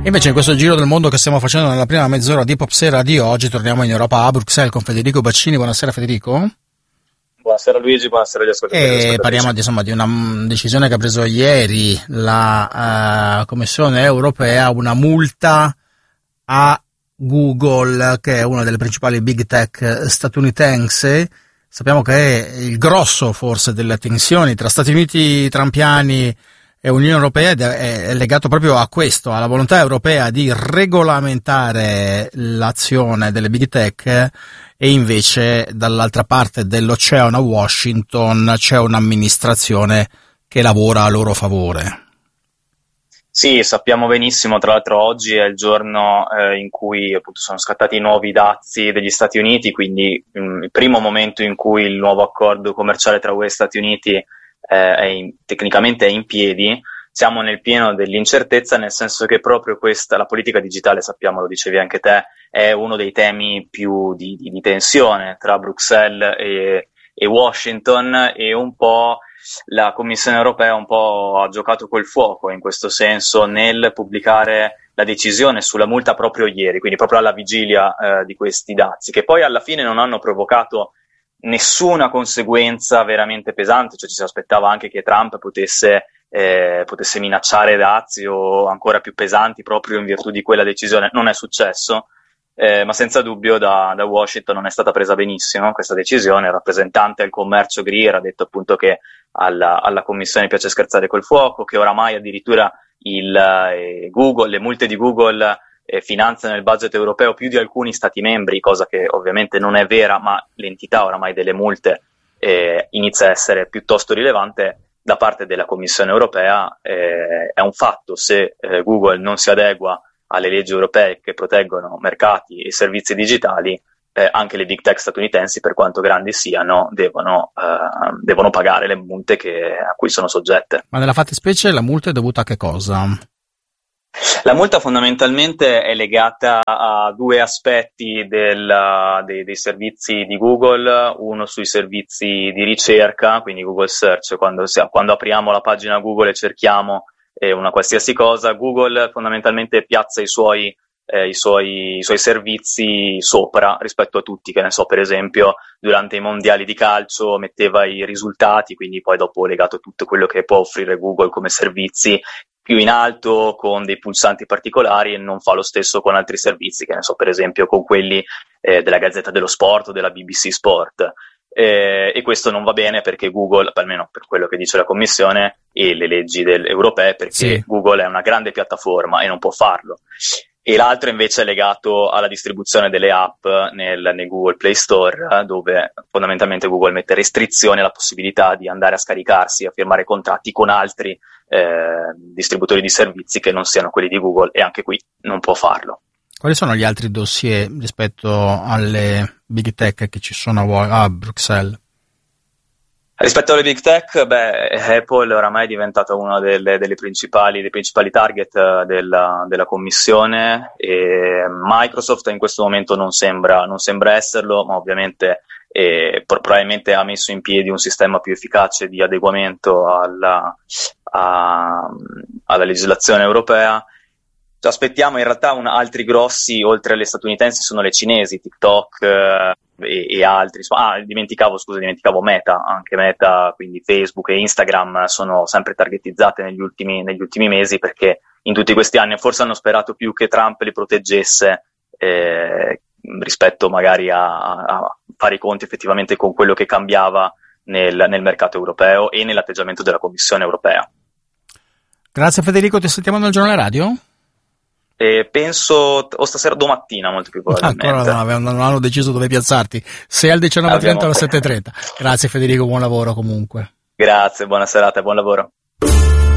Invece in questo giro del mondo che stiamo facendo nella prima mezz'ora di Popsera di oggi torniamo in Europa a Bruxelles con Federico Baccini. Buonasera Federico. Buonasera Luigi, buonasera agli ascoltatori. E parliamo di una decisione che ha preso ieri la Commissione europea, una multa a Google, che è una delle principali big tech statunitense. Sappiamo che è il grosso forse delle tensioni tra Stati Uniti trampiani e Unione Europea è legato proprio a questo, alla volontà europea di regolamentare l'azione delle big tech, e invece dall'altra parte dell'oceano a Washington c'è un'amministrazione che lavora a loro favore. Sì, sappiamo benissimo, tra l'altro oggi è il giorno in cui appunto sono scattati i nuovi dazi degli Stati Uniti, quindi il primo momento in cui il nuovo accordo commerciale tra UE e Stati Uniti tecnicamente è in piedi. Siamo nel pieno dell'incertezza, nel senso che proprio questa, la politica digitale, sappiamo, lo dicevi anche te, è uno dei temi più di tensione tra Bruxelles e Washington, e un po' la Commissione europea un po' ha giocato col fuoco in questo senso nel pubblicare la decisione sulla multa proprio ieri, quindi proprio alla vigilia di questi dazi, che poi alla fine non hanno provocato nessuna conseguenza veramente pesante, cioè ci si aspettava anche che Trump potesse minacciare dazi o ancora più pesanti proprio in virtù di quella decisione. Non è successo, ma senza dubbio da Washington non è stata presa benissimo questa decisione. Il rappresentante del commercio Greer ha detto appunto che alla Commissione piace scherzare col fuoco, che oramai addirittura le multe di Google finanziano il budget europeo più di alcuni stati membri, cosa che ovviamente non è vera, ma l'entità oramai delle multe inizia a essere piuttosto rilevante da parte della Commissione europea. È un fatto: se Google non si adegua alle leggi europee che proteggono mercati e servizi digitali, anche le big tech statunitensi, per quanto grandi siano, devono pagare le multe a cui sono soggette. Ma nella fattispecie la multa è dovuta a che cosa? La multa fondamentalmente è legata a due aspetti dei servizi di Google, uno sui servizi di ricerca, quindi Google Search. Quando apriamo la pagina Google e cerchiamo una qualsiasi cosa, Google fondamentalmente piazza i suoi servizi sopra rispetto a tutti, che ne so, per esempio durante i mondiali di calcio metteva i risultati, quindi poi dopo ho legato tutto quello che può offrire Google come servizi più in alto con dei pulsanti particolari, e non fa lo stesso con altri servizi, che ne so, per esempio con quelli della Gazzetta dello Sport o della BBC Sport. E questo non va bene perché Google, almeno per quello che dice la Commissione e le leggi europee, perché sì, Google è una grande piattaforma e non può farlo. E l'altro invece è legato alla distribuzione delle app nel Google Play Store, dove fondamentalmente Google mette restrizioni alla possibilità di andare a scaricarsi, a firmare contratti con altri distributori di servizi che non siano quelli di Google, e anche qui non può farlo. Quali sono gli altri dossier rispetto alle big tech che ci sono a Bruxelles? Rispetto alle big tech, Apple oramai è diventata uno dei principali target della Commissione, e Microsoft in questo momento non sembra esserlo, ma ovviamente probabilmente ha messo in piedi un sistema più efficace di adeguamento alla legislazione europea. Aspettiamo in realtà altri grossi, oltre alle statunitensi, sono le cinesi, TikTok e altri. Dimenticavo Meta, anche Meta, quindi Facebook e Instagram sono sempre targetizzate negli ultimi mesi, perché in tutti questi anni forse hanno sperato più che Trump li proteggesse rispetto magari a fare i conti effettivamente con quello che cambiava nel mercato europeo e nell'atteggiamento della Commissione europea. Grazie Federico, ti sentiamo nel giornale radio? Penso o stasera o domattina, molto più probabilmente. Ancora non hanno deciso dove piazzarti, se al 19:30 o alle 7:30. Grazie Federico, buon lavoro comunque. Grazie, buona serata e buon lavoro.